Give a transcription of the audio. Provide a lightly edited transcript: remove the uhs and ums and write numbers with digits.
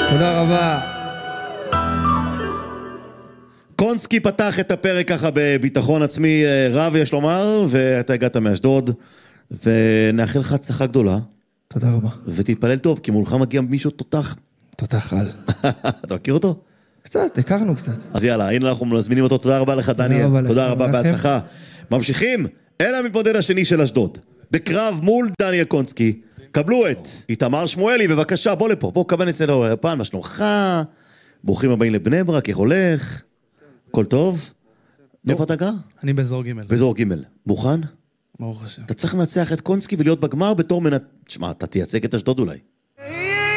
תודה רבה. קונסקי פתח את הפרק ככה בביטחון עצמי רב, יש לומר, ואתה הגעת מאשדוד, ונאחל לך הצלחה גדולה. תודה רבה. ותתפלל טוב, כי מולך מגיע מישהו תותח. תותח על. אתה מכיר אותו? קצת, הכרנו קצת. אז יאללה, הנה אנחנו מזמינים אותו. תודה רבה לך, דניאל. תודה רבה, בהצלחה. ממשיכים אל המתמודד השני של אשדוד. בקרב מול דניאל קונסקי. קבלו את איתמר שמואלי, בבקשה, בוא לפה. בוא קבל אצלנו הפעם, מה שלומך? ברוכים הבאים לבני ברק, איך הולך? הכל טוב? מאיפה אתה גר? אני באזור ג'. באזור ג'. מוכן? ברוך השם. אתה צריך לנצח את קונסקי ולהיות בגמר בתור תשמע, אתה תייצג את אשדוד אולי.